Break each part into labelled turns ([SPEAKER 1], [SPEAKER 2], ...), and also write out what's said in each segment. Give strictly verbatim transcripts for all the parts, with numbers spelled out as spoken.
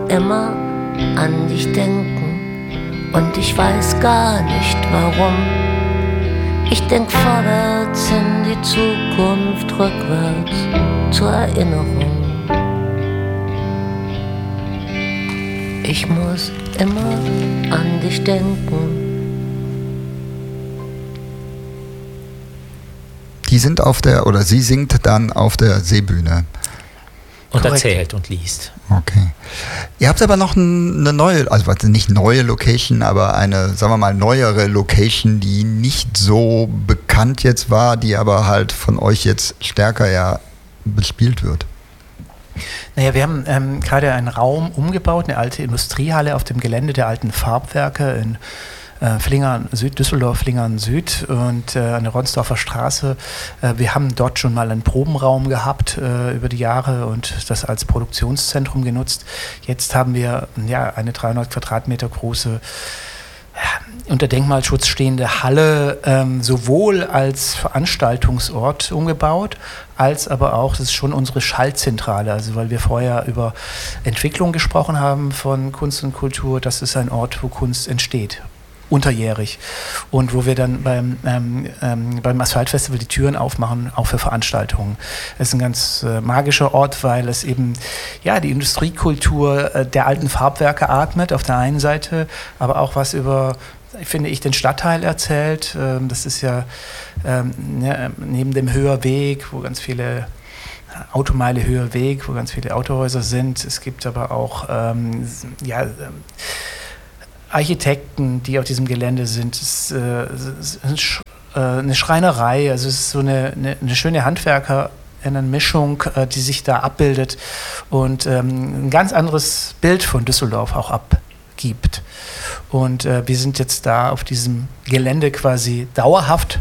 [SPEAKER 1] immer an dich denken und ich weiß gar nicht warum. Ich denk vorwärts in die Zukunft, rückwärts zur Erinnerung. Ich muss immer an dich denken.
[SPEAKER 2] Die sind auf der, oder sie singt dann auf der Seebühne.
[SPEAKER 3] Und
[SPEAKER 2] Korrekt.
[SPEAKER 3] Erzählt und liest.
[SPEAKER 2] Okay. Ihr habt aber noch eine neue, also nicht neue Location, aber eine, sagen wir mal, neuere Location, die nicht so bekannt jetzt war, die aber halt von euch jetzt stärker ja bespielt wird.
[SPEAKER 4] Naja, wir haben ähm, gerade einen Raum umgebaut, eine alte Industriehalle auf dem Gelände der alten Farbwerke in äh, Flingern Süd, Düsseldorf, Flingern Süd und äh, an der Ronsdorfer Straße. Äh, wir haben dort schon mal einen Probenraum gehabt äh, über die Jahre und das als Produktionszentrum genutzt. Jetzt haben wir ja eine dreihundert Quadratmeter große unter Denkmalschutz stehende Halle ähm, sowohl als Veranstaltungsort umgebaut, als aber auch, das ist schon unsere Schaltzentrale, also weil wir vorher über Entwicklung gesprochen haben von Kunst und Kultur, das ist ein Ort, wo Kunst entsteht, unterjährig und wo wir dann beim, ähm, ähm, beim Asphaltfestival die Türen aufmachen, auch für Veranstaltungen. Es ist ein ganz äh, magischer Ort, weil es eben ja die Industriekultur äh, der alten Farbwerke atmet auf der einen Seite, aber auch was über, finde ich, den Stadtteil erzählt. Ähm, das ist ja ähm, ne, neben dem Höherweg, wo ganz viele Automeile Höherweg, wo ganz viele Autohäuser sind. Es gibt aber auch ähm, ja ähm, Architekten, die auf diesem Gelände sind. Es ist, äh, es ist eine Schreinerei, also es ist so eine, eine, eine schöne Handwerker, eine Mischung, äh, die sich da abbildet und ähm, ein ganz anderes Bild von Düsseldorf auch abgibt. Und äh, wir sind jetzt da auf diesem Gelände quasi dauerhaft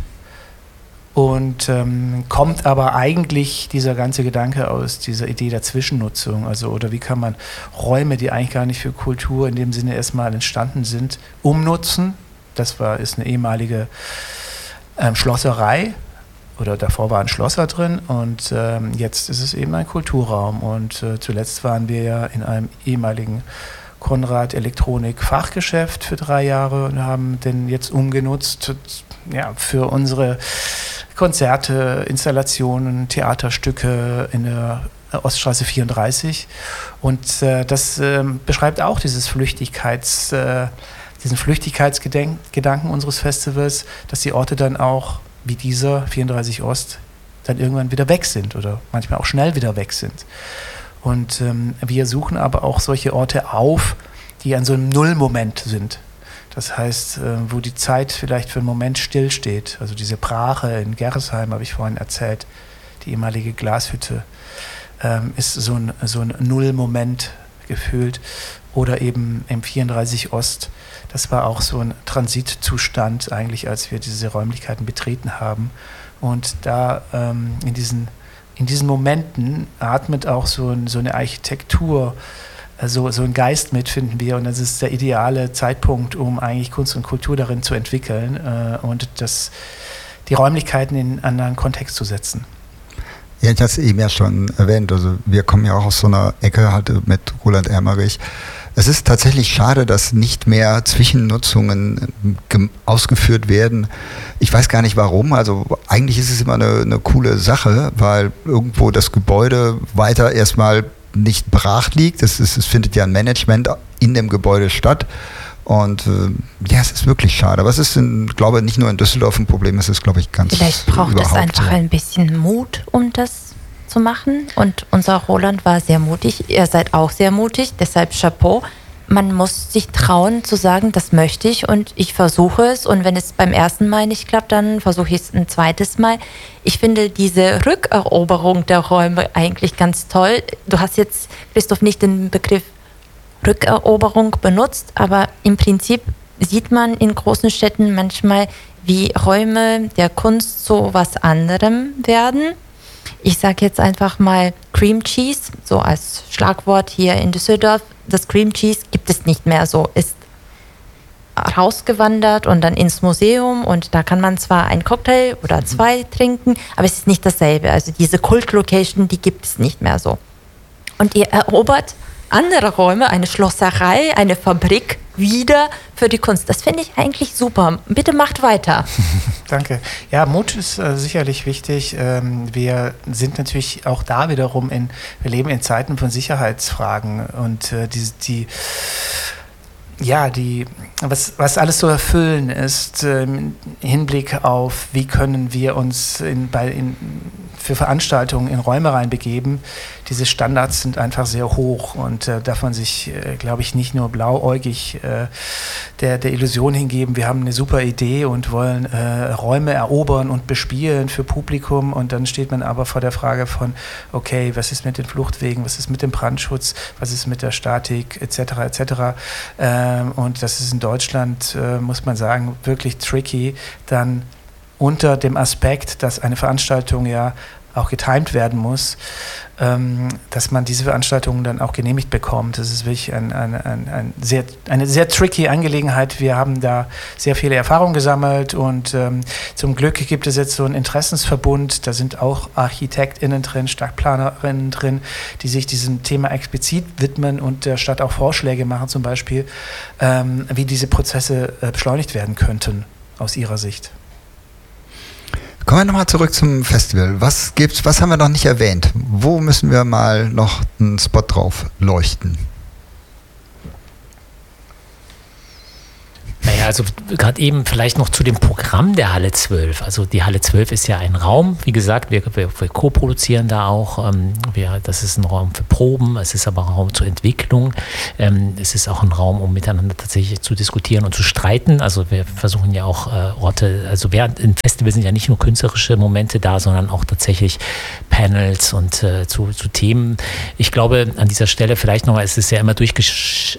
[SPEAKER 4] und ähm, kommt aber eigentlich dieser ganze Gedanke aus dieser Idee der Zwischennutzung, also oder wie kann man Räume, die eigentlich gar nicht für Kultur in dem Sinne erstmal entstanden sind, umnutzen. Das war ist eine ehemalige ähm, Schlosserei oder davor war ein Schlosser drin und ähm, jetzt ist es eben ein Kulturraum und äh, zuletzt waren wir ja in einem ehemaligen Konrad Elektronik Fachgeschäft für drei Jahre und haben den jetzt umgenutzt ja, für unsere Konzerte, Installationen, Theaterstücke in der Oststraße vierunddreißig und äh, das äh, beschreibt auch dieses Flüchtigkeits, äh, diesen Flüchtigkeitsgedanken unseres Festivals, dass die Orte dann auch wie dieser vierunddreißig Ost dann irgendwann wieder weg sind oder manchmal auch schnell wieder weg sind. Und ähm, wir suchen aber auch solche Orte auf, die an so einem Nullmoment sind. Das heißt, äh, wo die Zeit vielleicht für einen Moment stillsteht. Also diese Brache in Gerresheim, habe ich vorhin erzählt, die ehemalige Glashütte, ähm, ist so ein, so ein Nullmoment gefühlt. Oder eben im vierunddreißig Ost, das war auch so ein Transitzustand eigentlich, als wir diese Räumlichkeiten betreten haben. Und da ähm, in diesen In diesen Momenten atmet auch so, ein, so eine Architektur, so, so ein Geist mit, finden wir. Und das ist der ideale Zeitpunkt, um eigentlich Kunst und Kultur darin zu entwickeln äh, und das, die Räumlichkeiten in einen anderen Kontext zu setzen.
[SPEAKER 2] Ja, ich hatte es eben ja schon erwähnt. Also wir kommen ja auch aus so einer Ecke halt mit Roland Emmerich. Es ist tatsächlich schade, dass nicht mehr Zwischennutzungen gem- ausgeführt werden. Ich weiß gar nicht warum. Also eigentlich ist es immer eine, eine coole Sache, weil irgendwo das Gebäude weiter erstmal nicht brach liegt. Es, ist, es findet ja ein Management in dem Gebäude statt. Und äh, ja, es ist wirklich schade. Aber es ist, in, glaube ich, nicht nur in Düsseldorf ein Problem. Es ist, glaube ich, ganz
[SPEAKER 5] Vielleicht braucht es einfach so. Ein bisschen Mut, um das zu machen. Und unser Roland war sehr mutig. Ihr seid auch sehr mutig, deshalb Chapeau. Man muss sich trauen zu sagen, das möchte ich und ich versuche es. Und wenn es beim ersten Mal nicht klappt, dann versuche ich es ein zweites Mal. Ich finde diese Rückeroberung der Räume eigentlich ganz toll. Du hast jetzt, Christoph, nicht den Begriff Rückeroberung benutzt, aber im Prinzip sieht man in großen Städten manchmal, wie Räume der Kunst zu was anderem werden. Ich sage jetzt einfach mal Cream Cheese, so als Schlagwort hier in Düsseldorf. Das Cream Cheese gibt es nicht mehr so, ist rausgewandert und dann ins Museum und da kann man zwar einen Cocktail oder zwei trinken, aber es ist nicht dasselbe. Also diese Kult-Location, die gibt es nicht mehr so. Und ihr erobert andere Räume, eine Schlosserei, eine Fabrik wieder für die Kunst. Das finde ich eigentlich super. Bitte macht weiter.
[SPEAKER 4] Danke. Ja, Mut ist äh, sicherlich wichtig. Ähm, wir sind natürlich auch da wiederum in, wir leben in Zeiten von Sicherheitsfragen und äh, die, die ja, die, was, was alles zu erfüllen ist, im Hinblick auf, wie können wir uns in, bei, in, für Veranstaltungen in Räume reinbegeben. Diese Standards sind einfach sehr hoch und äh, darf man sich, äh, glaube ich, nicht nur blauäugig äh, der, der Illusion hingeben, wir haben eine super Idee und wollen äh, Räume erobern und bespielen für Publikum und dann steht man aber vor der Frage von, okay, was ist mit den Fluchtwegen, was ist mit dem Brandschutz, was ist mit der Statik et cetera et cetera. Ähm, und das ist in Deutschland, äh, muss man sagen, wirklich tricky, dann unter dem Aspekt, dass eine Veranstaltung ja auch getimed werden muss, ähm, dass man diese Veranstaltungen dann auch genehmigt bekommt. Das ist wirklich ein, ein, ein, ein sehr, eine sehr tricky Angelegenheit. Wir haben da sehr viele Erfahrungen gesammelt und ähm, zum Glück gibt es jetzt so einen Interessensverbund, da sind auch ArchitektInnen drin, Stadtplanerinnen drin, die sich diesem Thema explizit widmen und der Stadt auch Vorschläge machen, zum Beispiel, ähm, wie diese Prozesse äh, beschleunigt werden könnten, aus ihrer Sicht.
[SPEAKER 2] Kommen wir nochmal zurück zum Festival. Was gibt's, was haben wir noch nicht erwähnt? Wo müssen wir mal noch einen Spot drauf leuchten?
[SPEAKER 3] Naja, also gerade eben vielleicht noch zu dem Programm der Halle zwölf. Also die Halle zwölf ist ja ein Raum, wie gesagt, wir, wir, wir co-produzieren da auch. Ähm, wir, das ist ein Raum für Proben, es ist aber ein Raum zur Entwicklung. Ähm, es ist auch ein Raum, um miteinander tatsächlich zu diskutieren und zu streiten. Also wir versuchen ja auch äh, Orte, also während im Festival sind ja nicht nur künstlerische Momente da, sondern auch tatsächlich Panels und äh, zu, zu Themen. Ich glaube, an dieser Stelle vielleicht nochmal, es ist ja immer durchgesch